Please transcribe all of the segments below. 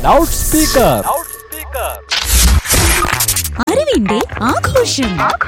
Loud speaker. അറിവിന്റെ ആഘോഷം.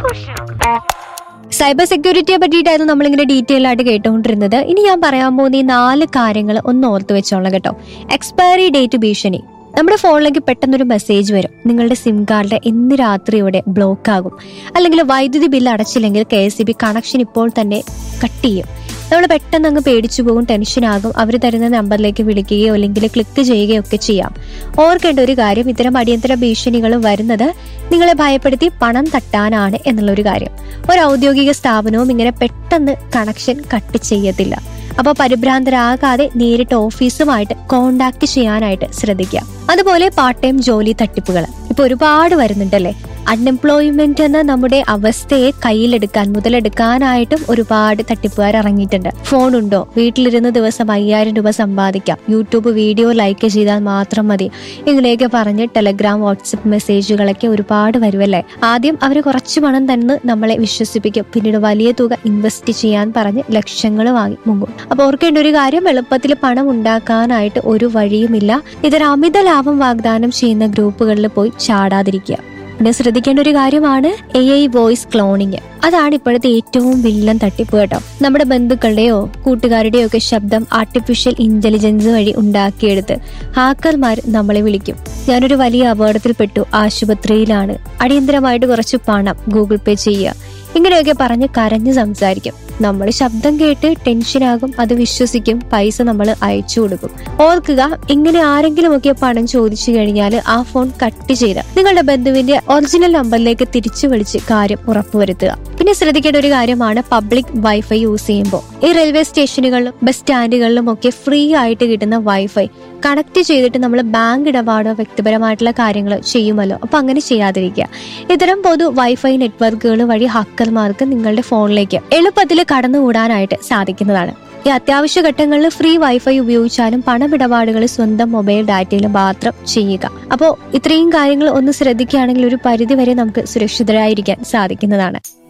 Cyber സെക്യൂരിറ്റിയെ പറ്റിയിട്ടായിരുന്നു നമ്മളിങ്ങനെ ഡീറ്റെയിൽ ആയിട്ട് കേട്ടുകൊണ്ടിരുന്നത്. ഇനി ഞാൻ പറയാൻ പോകുന്ന ഈ 4 കാര്യങ്ങൾ ഒന്ന് ഓർത്ത് വെച്ചോളാം കേട്ടോ. എക്സ്പയറി ഡേറ്റ് ഭീഷണി. നമ്മുടെ ഫോണിലേക്ക് പെട്ടെന്നൊരു മെസ്സേജ് വരും, നിങ്ങളുടെ സിം കാർഡ് ഇന്ന് രാത്രിയോടെ ബ്ലോക്ക് ആകും, അല്ലെങ്കിൽ വൈദ്യുതി ബില്ല് അടച്ചില്ലെങ്കിൽ KSEB കണക്ഷൻ ഇപ്പോൾ തന്നെ കട്ട് ചെയ്യും. നമ്മൾ പെട്ടെന്ന് അങ്ങ് പേടിച്ചു പോകും, ടെൻഷനാകും. അവർ തരുന്ന നമ്പറിലേക്ക് വിളിക്കുകയോ അല്ലെങ്കിൽ ക്ലിക്ക് ചെയ്യുകയോ ഒക്കെ ചെയ്യാം. ഓർക്കേണ്ട ഒരു കാര്യം, ഇത്തരം അടിയന്തര ഭീഷണികൾ വരുന്നത് നിങ്ങളെ ഭയപ്പെടുത്തി പണം തട്ടാനാണ് എന്നുള്ളൊരു കാര്യം. ഒരു ഔദ്യോഗിക സ്ഥാപനവും ഇങ്ങനെ പെട്ടെന്ന് കണക്ഷൻ കട്ട് ചെയ്യത്തില്ല. അപ്പൊ പരിഭ്രാന്തരാകാതെ നേരിട്ട് ഓഫീസുമായിട്ട് കോണ്ടാക്ട് ചെയ്യാനായിട്ട് ശ്രദ്ധിക്കുക. അതുപോലെ പാർട്ട് ടൈം ജോലി തട്ടിപ്പുകൾ ഇപ്പൊ ഒരുപാട് വരുന്നുണ്ടല്ലേ. അൺഎംപ്ലോയ്മെന്റ് എന്ന നമ്മുടെ അവസ്ഥയെ കയ്യിലെടുക്കാൻ, മുതലെടുക്കാനായിട്ടും ഒരുപാട് തട്ടിപ്പുകാർ ഇറങ്ങിയിട്ടുണ്ട്. ഫോണുണ്ടോ, വീട്ടിലിരുന്ന് ദിവസം 5000 രൂപ സമ്പാദിക്കാം, യൂട്യൂബ് വീഡിയോ ലൈക്ക് ചെയ്താൽ മാത്രം മതി, ഇങ്ങനെയൊക്കെ പറഞ്ഞ് ടെലഗ്രാം, വാട്സപ്പ് മെസ്സേജുകളൊക്കെ ഒരുപാട് വരുമല്ലേ. ആദ്യം അവർ കുറച്ച് പണം തന്ന് നമ്മളെ വിശ്വസിപ്പിക്കും, പിന്നീട് വലിയ തുക ഇൻവെസ്റ്റ് ചെയ്യാൻ പറഞ്ഞ് ലക്ഷങ്ങൾ വാങ്ങി മുങ്ങും. അപ്പൊ ഓർക്കേണ്ട ഒരു കാര്യം, എളുപ്പത്തിൽ പണം ഉണ്ടാക്കാനായിട്ട് ഒരു വഴിയുമില്ല. ഇതൊരു അമിത ലാഭം വാഗ്ദാനം ചെയ്യുന്ന ഗ്രൂപ്പുകളിൽ പോയി ചാടാതിരിക്കുക. പിന്നെ ശ്രദ്ധിക്കേണ്ട ഒരു കാര്യമാണ് AI വോയിസ് ക്ലോണിങ്. അതാണ് ഇപ്പോഴത്തെ ഏറ്റവും വില്ലൻ തട്ടിപ്പ് കേട്ടോ. നമ്മുടെ ബന്ധുക്കളുടെയോ കൂട്ടുകാരുടെയോ ഒക്കെ ശബ്ദം ആർട്ടിഫിഷ്യൽ ഇന്റലിജൻസ് വഴി ഉണ്ടാക്കിയെടുത്ത് ഹാക്കർമാർ നമ്മളെ വിളിക്കും. ഞാനൊരു വലിയ അപകടത്തിൽപ്പെട്ടു, ആശുപത്രിയിലാണ്, അടിയന്തരമായിട്ട് കുറച്ച് പണം ഗൂഗിൾ പേ ചെയ്യുക, ഇങ്ങനെയൊക്കെ പറഞ്ഞ് കരഞ്ഞ് സംസാരിക്കും. നമ്മൾ ശബ്ദം കേട്ട് ടെൻഷനാകും, അത് വിശ്വസിക്കും, പൈസ നമ്മൾ അയച്ചു കൊടുക്കും. ഓർക്കുക, ഇങ്ങനെ ആരെങ്കിലും ഒക്കെ പണം ചോദിച്ചു കഴിഞ്ഞാൽ ആ ഫോൺ കട്ട് ചെയ്ത് നിങ്ങളുടെ ബന്ധുവിന്റെ ഒറിജിനൽ നമ്പറിലേക്ക് തിരിച്ചു വിളിച്ച് കാര്യം ഉറപ്പുവരുത്തുക. പിന്നെ ശ്രദ്ധിക്കേണ്ട ഒരു കാര്യമാണ് പബ്ലിക് വൈഫൈ യൂസ് ചെയ്യുമ്പോൾ. ഈ റെയിൽവേ സ്റ്റേഷനുകളിലും ബസ് സ്റ്റാൻഡുകളിലും ഒക്കെ ഫ്രീ ആയിട്ട് കിട്ടുന്ന വൈഫൈ കണക്ട് ചെയ്തിട്ട് നമ്മൾ ബാങ്ക് ഇടപാടോ വ്യക്തിപരമായിട്ടുള്ള കാര്യങ്ങൾ ചെയ്യുമല്ലോ, അപ്പൊ അങ്ങനെ ചെയ്യാതിരിക്കുക. ഇത്തരം പൊതു വൈഫൈ നെറ്റ്വർക്കുകൾ വഴി ഹാക്കർമാർക്ക് നിങ്ങളുടെ ഫോണിലേക്ക് എളുപ്പത്തിൽ കടന്നുകൂടാനായിട്ട് സാധിക്കുന്നതാണ്. ഈ അത്യാവശ്യ ഘട്ടങ്ങളിൽ ഫ്രീ വൈഫൈ ഉപയോഗിച്ചാലും പണമിടപാടുകൾ സ്വന്തം മൊബൈൽ ഡാറ്റയിൽ മാത്രം ചെയ്യുക. അപ്പോൾ ഇത്രയും കാര്യങ്ങൾ ഒന്ന് ശ്രദ്ധിക്കുകയാണെങ്കിൽ ഒരു പരിധി വരെ നമുക്ക് സുരക്ഷിതരായിരിക്കാൻ സാധിക്കുന്നതാണ്.